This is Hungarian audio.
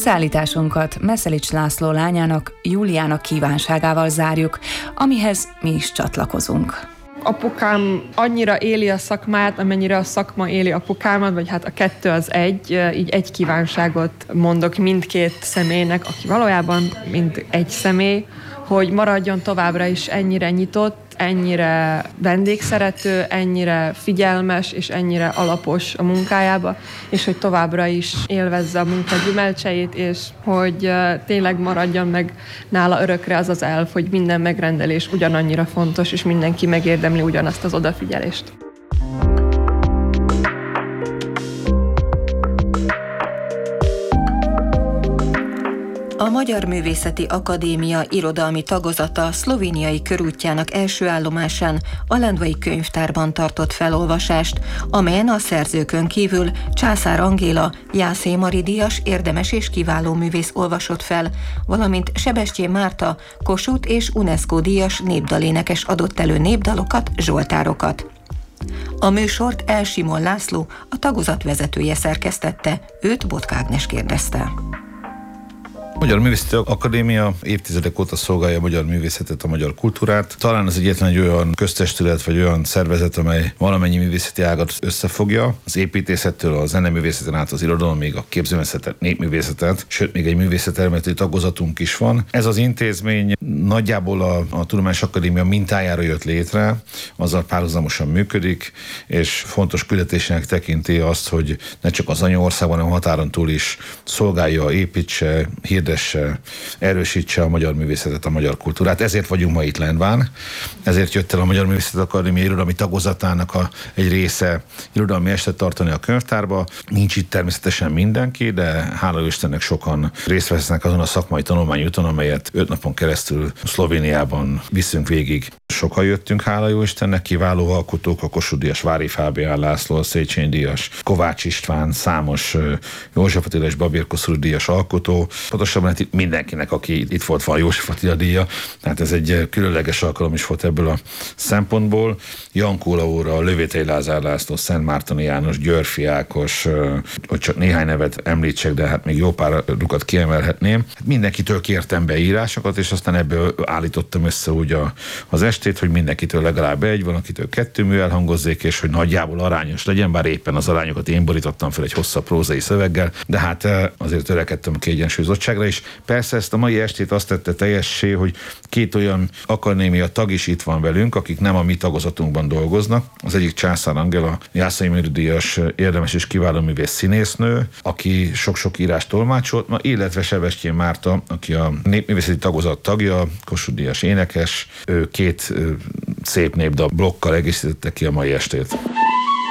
Összeállításunkat Meszelics László lányának, Júliának kívánságával zárjuk, amihez mi is csatlakozunk. Apukám annyira éli a szakmát, amennyire a szakma éli apukámat, vagy hát a kettő az egy, így egy kívánságot mondok mindkét személynek, aki valójában mind egy személy, hogy maradjon továbbra is ennyire nyitott, ennyire vendégszerető, ennyire figyelmes és ennyire alapos a munkájába, és hogy továbbra is élvezze a munka gyümölcseit, és hogy tényleg maradjon meg nála örökre az az elv, hogy minden megrendelés ugyanannyira fontos, és mindenki megérdemli ugyanazt az odafigyelést. A Magyar Művészeti Akadémia irodalmi tagozata szlovéniai körútjának első állomásán a Lendvai Könyvtárban tartott felolvasást, amelyen a szerzőkön kívül Császár Angéla, Jászai Mari díjas érdemes és kiváló művész olvasott fel, valamint Sebestyén Márta, Kossuth és UNESCO díjas népdalénekes adott elő népdalokat, zsoltárokat. A műsort L. Simon László, a tagozat vezetője szerkesztette, őt Botka Ágnes kérdezte. A Magyar Művészeti Akadémia évtizedek óta szolgálja a magyar művészetet, a magyar kultúrát. Talán ez egyetlen egy olyan köztestület, vagy olyan szervezet, amely valamennyi művészeti ágat összefogja. Az építészettől a zeneművészeten át az irodalomig, a képzőművészetet, népművészetet, sőt még egy művészetelméleti tagozatunk is van. Ez az intézmény nagyjából a Tudományos Akadémia mintájára jött létre, azzal párhuzamosan működik, és fontos küldetésének tekinti azt, hogy ne csak az anyaországban, hanem határon túl is szolgálja, építse, hirdesse, erősítse a magyar művészetet, a magyar kultúrát. Ezért vagyunk ma itt Lendván, ezért jött el a Magyar Művészeti Akadémia irodalmi tagozatának egy része irodalmi estet tartani a könyvtárba. Nincs itt természetesen mindenki, de hála Istennek sokan részt vesznek azon a szakmai tanulmányúton, amelyet 5 napon keresztül Szlovéniában viszünk végig. Sokan jöttünk, hála jó Istennek, kiváló alkotók, a Kossuth díjas Vári Fábián László, a Széchenyi díjas Kovács István, számos József Attila és Babér Kossuth díjas alkotó. Pontosabban hát itt mindenkinek, aki itt volt, van József Attila díja, tehát ez egy különleges alkalom is volt ebből a szempontból. Jankó Laura, Lövétei Lázár László, Szent Mártoni János, Györfi Ákos, hogy csak néhány nevet említsek, de hát még jó párukat kiemelhetném. Hát mindenkitől kértem be írásokat, és aztán ebből állítottam össze úgy az estét, hogy mindenkitől legalább egy, van, akitől 2 mű elhangozzék, és hogy nagyjából arányos legyen, bár éppen az arányokat én borítottam fel egy hosszabb prózai szöveggel, de hát azért törekedtem a kiegyensúlyozottságra is. Persze ezt a mai estét azt tette teljessé, hogy 2 olyan akadémia tag is itt van velünk, akik nem a mi tagozatunkban dolgoznak. Az egyik Császár Angéla, Jászai Mari díjas érdemes és kiváló művész színésznő, aki sok-sok írást tolmácsolt, illetve Sebestyén Márta, aki a népművészeti tagozat tagja, Kossuth díjas énekes. Ő 2 szép népdal blokkal egészítette ki a mai estét.